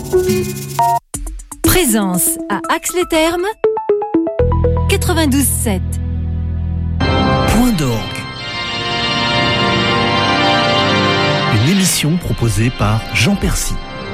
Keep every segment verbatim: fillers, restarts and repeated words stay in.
Présence à Ax-les-Thermes, quatre-vingt-douze sept. Point d'orgue. Une émission proposée par Jean Percy.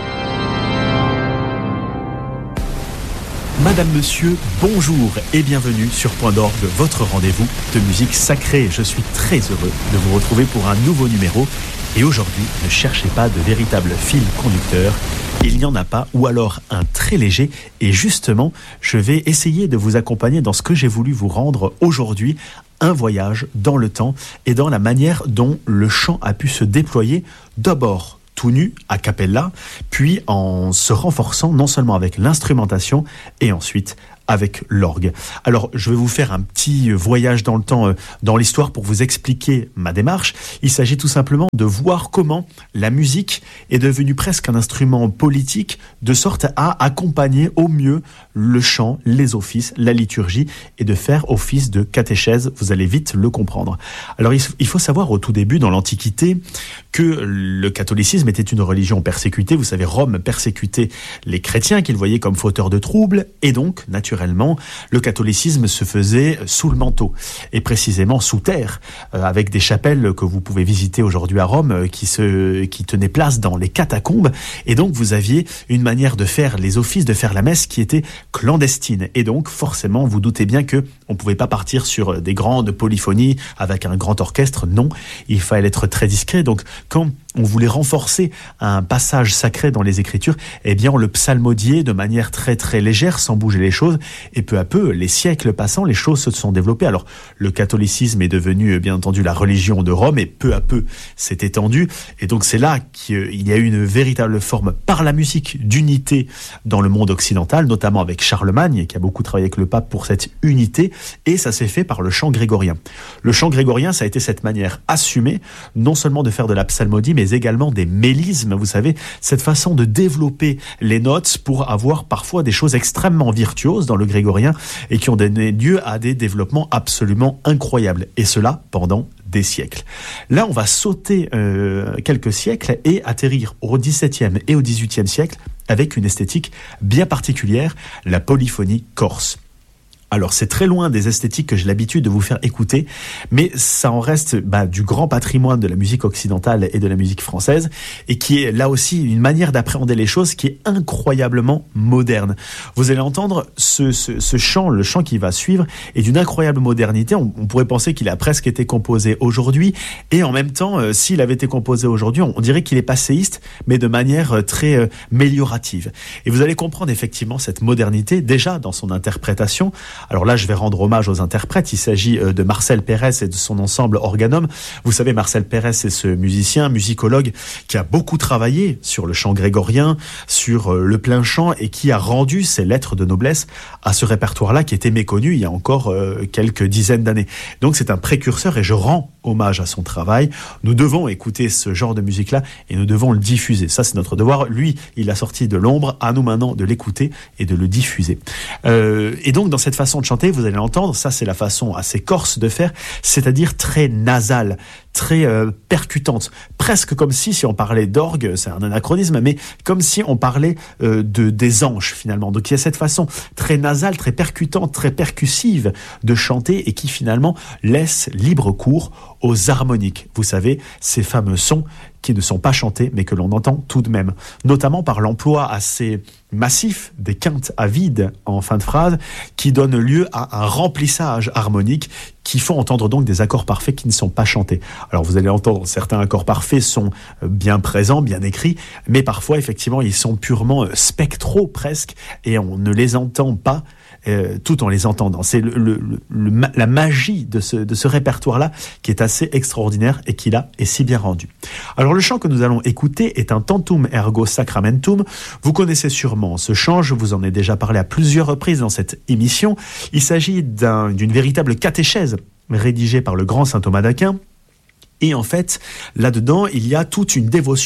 Madame, monsieur, bonjour et bienvenue sur Point d'orgue, votre rendez-vous de musique sacrée. Je suis très heureux de vous retrouver pour un nouveau numéro. Et aujourd'hui, ne cherchez pas de véritable fil conducteur. Il n'y en a pas, ou alors un très léger. Et justement, je vais essayer de vous accompagner dans ce que j'ai voulu vous rendre aujourd'hui. Un voyage dans le temps et dans la manière dont le chant a pu se déployer d'abord tout nu, a cappella, puis en se renforçant non seulement avec l'instrumentation et ensuite avec l'orgue. Alors, je vais vous faire un petit voyage dans le temps, euh, dans l'histoire pour vous expliquer ma démarche. Il s'agit tout simplement de voir comment la musique est devenue presque un instrument politique, de sorte à accompagner au mieux le chant, les offices, la liturgie, et de faire office de catéchèse. Vous allez vite le comprendre. Alors, il faut savoir au tout début, dans l'Antiquité, que le catholicisme était une religion persécutée. Vous savez, Rome persécutait les chrétiens qu'il voyait comme fauteurs de troubles, et donc, naturellement, Naturellement, le catholicisme se faisait sous le manteau, et précisément sous terre, euh, avec des chapelles que vous pouvez visiter aujourd'hui à Rome, euh, qui, se, qui tenaient place dans les catacombes, et donc vous aviez une manière de faire les offices, de faire la messe qui était clandestine, et donc forcément vous doutez bien que on ne pouvait pas partir sur des grandes polyphonies avec un grand orchestre, non, il fallait être très discret, donc quand on voulait renforcer un passage sacré dans les Écritures, eh bien on le psalmodiait de manière très très légère, sans bouger les choses, et peu à peu, les siècles passant, les choses se sont développées. Alors, le catholicisme est devenu, bien entendu, la religion de Rome, et peu à peu s'est étendu, et donc c'est là qu'il y a eu une véritable forme, par la musique, d'unité dans le monde occidental, notamment avec Charlemagne, qui a beaucoup travaillé avec le pape pour cette unité, et ça s'est fait par le chant grégorien. Le chant grégorien, ça a été cette manière assumée, non seulement de faire de la psalmodie, mais également des mélismes, vous savez, cette façon de développer les notes pour avoir parfois des choses extrêmement virtuoses dans le grégorien et qui ont donné lieu à des développements absolument incroyables. Et cela pendant des siècles. Là, on va sauter euh, quelques siècles et atterrir au dix-septième et au dix-huitième siècle avec une esthétique bien particulière, la polyphonie corse. Alors, c'est très loin des esthétiques que j'ai l'habitude de vous faire écouter, mais ça en reste bah, du grand patrimoine de la musique occidentale et de la musique française, et qui est là aussi une manière d'appréhender les choses qui est incroyablement moderne. Vous allez entendre ce, ce, ce chant, le chant qui va suivre, est d'une incroyable modernité. On, on pourrait penser qu'il a presque été composé aujourd'hui, et en même temps, euh, s'il avait été composé aujourd'hui, on, on dirait qu'il est passéiste, mais de manière euh, très euh, méliorative. Et vous allez comprendre effectivement cette modernité, déjà dans son interprétation. Alors là, je vais rendre hommage aux interprètes. Il s'agit de Marcel Pérez et de son ensemble Organum. Vous savez, Marcel Pérez, c'est ce musicien, musicologue, qui a beaucoup travaillé sur le chant grégorien, sur le plein chant, et qui a rendu ses lettres de noblesse à ce répertoire-là qui était méconnu il y a encore euh, quelques dizaines d'années. Donc c'est un précurseur et je rends hommage à son travail. Nous devons écouter ce genre de musique-là et nous devons le diffuser. Ça, c'est notre devoir. Lui, il a sorti de l'ombre. À nous maintenant de l'écouter et de le diffuser. Euh, et donc, dans cette façon de chanter, vous allez l'entendre, ça c'est la façon assez corse de faire, c'est-à-dire très nasale, très euh, percutante, presque comme si, si on parlait d'orgue, c'est un anachronisme, mais comme si on parlait euh, de, des anges finalement. Donc il y a cette façon très nasale, très percutante, très percussive de chanter et qui finalement laisse libre cours aux harmoniques. Vous savez, ces fameux sons qui ne sont pas chantés, mais que l'on entend tout de même, notamment par l'emploi assez massif des quintes à vide en fin de phrase, qui donnent lieu à un remplissage harmonique qui font entendre donc des accords parfaits qui ne sont pas chantés. Alors vous allez entendre, certains accords parfaits sont bien présents, bien écrits, mais parfois effectivement ils sont purement spectraux presque, et on ne les entend pas Euh, tout en les entendant. C'est le, le, le, la magie de ce, de ce répertoire-là qui est assez extraordinaire et qui là est si bien rendu. Alors le chant que nous allons écouter est un Tantum Ergo Sacramentum. Vous connaissez sûrement ce chant, je vous en ai déjà parlé à plusieurs reprises dans cette émission. Il s'agit d'un, d'une véritable catéchèse rédigée par le grand saint Thomas d'Aquin. Et en fait, là-dedans, il y a toute une dévotion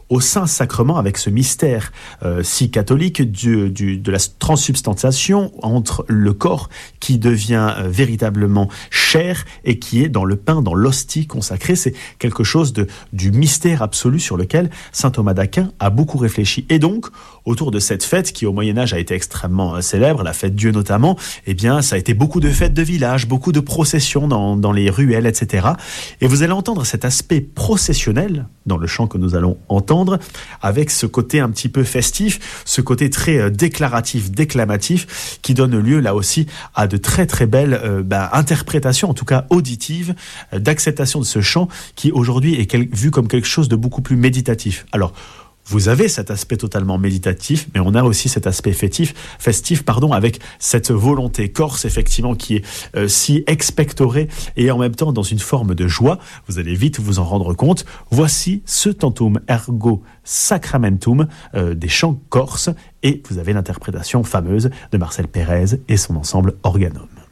au Saint-Sacrement avec ce mystère euh, si catholique du, du, de la transsubstantiation entre le corps qui devient euh, véritablement chair et qui est dans le pain, dans l'hostie consacrée. C'est quelque chose de, du mystère absolu sur lequel saint Thomas d'Aquin a beaucoup réfléchi. Et donc, autour de cette fête qui au Moyen-Âge a été extrêmement euh, célèbre, la fête Dieu notamment, eh bien, ça a été beaucoup de fêtes de village, beaucoup de processions dans, dans les ruelles, et cetera. Et vous allez entendre cet aspect processionnel dans le chant que nous allons entendre, avec ce côté un petit peu festif, ce côté très euh, déclaratif, déclamatif, qui donne lieu là aussi à de très très belles euh, bah, interprétations, en tout cas auditives, euh, d'acceptation de ce chant qui aujourd'hui est quel- vu comme quelque chose de beaucoup plus méditatif. Alors, vous avez cet aspect totalement méditatif, mais on a aussi cet aspect festif, festif pardon, avec cette volonté corse, effectivement, qui est euh, si expectorée et en même temps dans une forme de joie. Vous allez vite vous en rendre compte. Voici ce Tantum Ergo Sacramentum euh, des chants corses, et vous avez l'interprétation fameuse de Marcel Pérez et son ensemble Organum.